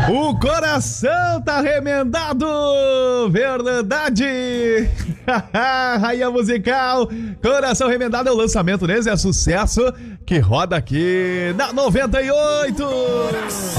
O coração tá remendado, verdade. Rainha musical, Coração Remendado é o lançamento deles, é sucesso que roda aqui na 98.